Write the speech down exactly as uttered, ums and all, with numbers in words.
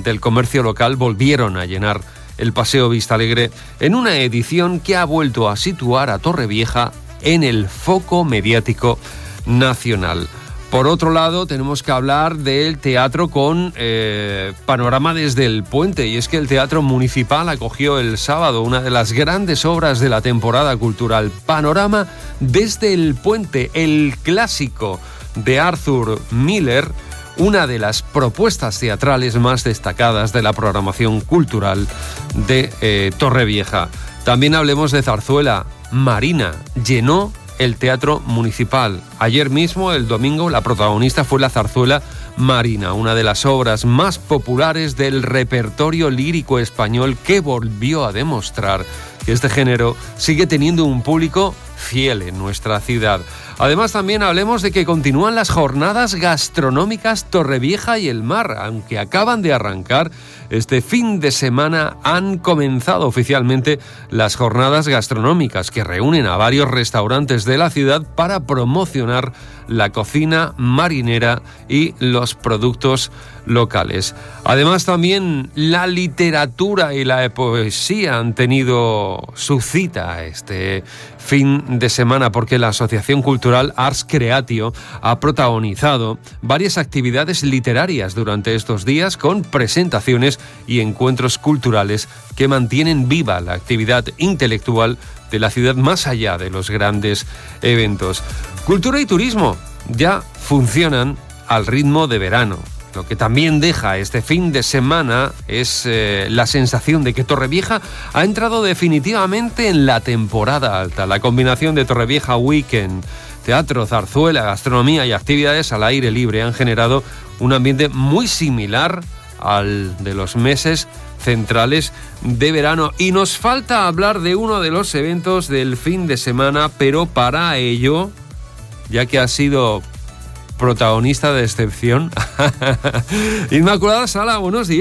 del comercio local volvieron a llenar el Paseo Vistalegre en una edición que ha vuelto a situar a Torrevieja en el foco mediático nacional. Por otro lado, tenemos que hablar del teatro con eh, panorama desde el puente, y es que el Teatro Municipal acogió el sábado una de las grandes obras de la temporada cultural, Panorama desde el puente, el clásico de Arthur Miller, una de las propuestas teatrales más destacadas de la programación cultural de eh, Torrevieja. También hablemos de zarzuela. Marina llenó el Teatro Municipal. Ayer mismo, el domingo, la protagonista fue la zarzuela Marina, una de las obras más populares del repertorio lírico español, que volvió a demostrar que este género sigue teniendo un público fiel en nuestra ciudad. Además, también hablemos de que continúan las jornadas gastronómicas Torrevieja y el Mar, aunque acaban de arrancar. Este fin de semana han comenzado oficialmente las jornadas gastronómicas, que reúnen a varios restaurantes de la ciudad para promocionar la cocina marinera y los productos locales. Además, también la literatura y la poesía han tenido su cita este fin de semana, porque la Asociación Cultural Ars Creatio ha protagonizado varias actividades literarias durante estos días, con presentaciones y encuentros culturales que mantienen viva la actividad intelectual de la ciudad más allá de los grandes eventos. Cultura y turismo ya funcionan al ritmo de verano. Lo que también deja este fin de semana es eh, la sensación de que Torrevieja ha entrado definitivamente en la temporada alta. La combinación de Torrevieja Weekend, teatro, zarzuela, gastronomía y actividades al aire libre han generado un ambiente muy similar al de los meses centrales de verano. Y nos falta hablar de uno de los eventos del fin de semana, pero para ello, ya que ha sido protagonista de excepción, Inmaculada Sala, buenos días.